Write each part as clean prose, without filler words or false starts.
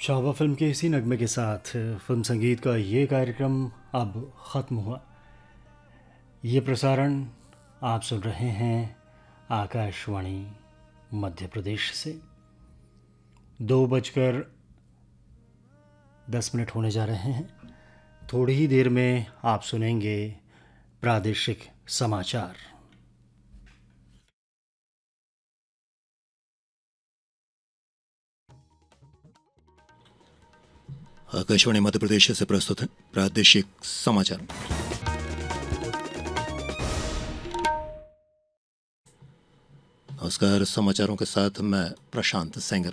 Chhaava film के इसी नगमे के साथ फिल्म संगीत का ये कार्यक्रम अब ख़त्म हुआ। ये प्रसारण आप सुन रहे हैं आकाशवाणी मध्य प्रदेश से। 2:10 होने जा रहे हैं। थोड़ी ही देर में आप सुनेंगे प्रादेशिक समाचार। आकाशवाणी मध्य प्रदेश से प्रस्तुत है प्रादेशिक समाचार। नमस्कार, समाचारों के साथ मैं प्रशांत सेंगर।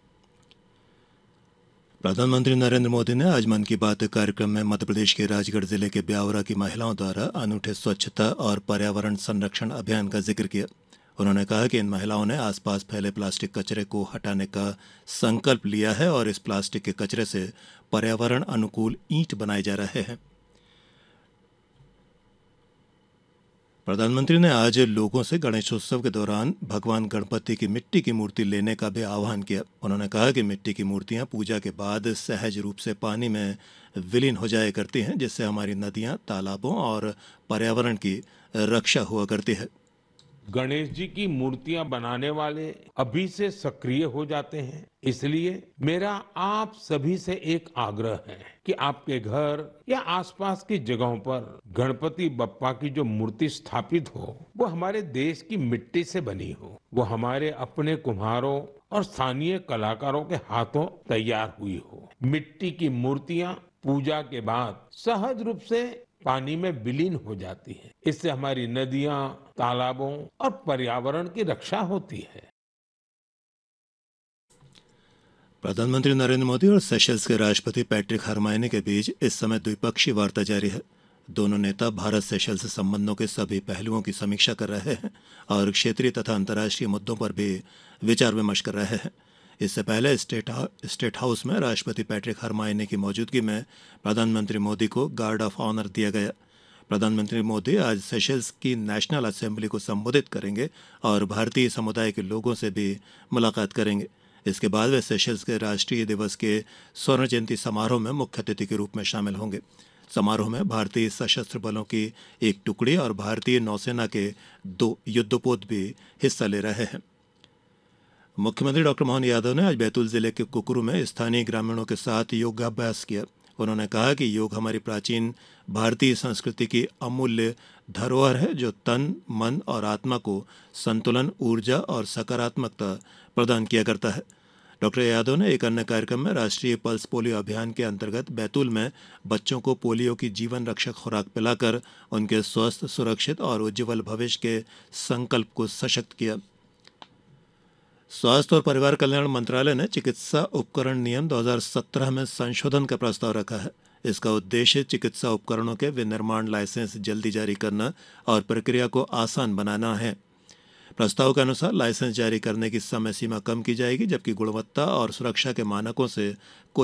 प्रधानमंत्री नरेंद्र मोदी ने आज मन की बात कार्यक्रम में मध्य प्रदेश के राजगढ़ जिले के ब्यावरा की महिलाओं द्वारा अनूठे स्वच्छता और पर्यावरण संरक्षण अभियान का जिक्र किया। उन्होंने कहा कि इन महिलाओं ने आसपास फैले प्लास्टिक कचरे को हटाने का संकल्प लिया है और इस प्लास्टिक के कचरे से पर्यावरण अनुकूल ईंट बनाए जा रहे हैं। प्रधानमंत्री ने आज लोगों से गणेशोत्सव के दौरान भगवान गणपति की मिट्टी की मूर्ति लेने का भी आह्वान किया। उन्होंने कहा कि मिट्टी की मूर्तियां पूजा के बाद सहज रूप से पानी में विलीन हो जाया करती हैं, जिससे हमारी नदियां, तालाबों और पर्यावरण की रक्षा हुआ करती है। गणेश जी की मूर्तियां बनाने वाले अभी से सक्रिय हो जाते हैं। इसलिए मेरा आप सभी से एक आग्रह है कि आपके घर या आसपास की जगहों पर गणपति बप्पा की जो मूर्ति स्थापित हो वो हमारे देश की मिट्टी से बनी हो, वो हमारे अपने कुम्हारों और स्थानीय कलाकारों के हाथों तैयार हुई हो। मिट्टी की मूर्तियां पूजा के बाद सहज रूप से पानी में विलीन हो जाती है। इससे हमारी नदियां, तालाबों और पर्यावरण की रक्षा होती है। प्रधानमंत्री नरेंद्र मोदी और सेशल्स के राष्ट्रपति पैट्रिक हरमायने के बीच इस समय द्विपक्षीय वार्ता जारी है। दोनों नेता भारत सेशल्स संबंधों के सभी पहलुओं की समीक्षा कर रहे हैं और क्षेत्रीय तथा अंतर्राष्ट्रीय मुद्दों पर भी विचार विमर्श कर रहे हैं। इससे पहले स्टेट हाउस में राष्ट्रपति पैट्रिक हरमायने की मौजूदगी में प्रधानमंत्री मोदी को गार्ड ऑफ ऑनर दिया गया। प्रधानमंत्री मोदी आज सेशल्स की नेशनल असेंबली को संबोधित करेंगे और भारतीय समुदाय के लोगों से भी मुलाकात करेंगे। इसके बाद वे सेशल्स के राष्ट्रीय दिवस के स्वर्ण जयंती समारोह में मुख्य अतिथि के रूप में शामिल होंगे। समारोह में भारतीय सशस्त्र बलों की एक टुकड़ी और भारतीय नौसेना के 2 युद्धपोत भी हिस्सा ले रहे हैं। मुख्यमंत्री डॉक्टर मोहन यादव ने आज बैतूल जिले के कुकरू में स्थानीय ग्रामीणों के साथ योगाभ्यास किया। उन्होंने कहा कि योग हमारी प्राचीन भारतीय संस्कृति की अमूल्य धरोहर है, जो तन, मन और आत्मा को संतुलन, ऊर्जा और सकारात्मकता प्रदान किया करता है। डॉक्टर यादव ने एक अन्य कार्यक्रम में राष्ट्रीय पल्स पोलियो अभियान के अंतर्गत बैतूल में बच्चों को पोलियो की जीवन रक्षक खुराक पिलाकर उनके स्वस्थ, सुरक्षित और उज्ज्वल भविष्य के संकल्प को सशक्त किया। स्वास्थ्य और परिवार कल्याण मंत्रालय ने चिकित्सा उपकरण नियम 2017 में संशोधन का प्रस्ताव रखा है। इसका उद्देश्य चिकित्सा उपकरणों के विनिर्माण लाइसेंस जल्दी जारी करना और प्रक्रिया को आसान बनाना है। प्रस्ताव के अनुसार लाइसेंस जारी करने की समय सीमा कम की जाएगी, जबकि गुणवत्ता और सुरक्षा के मानकों से कोई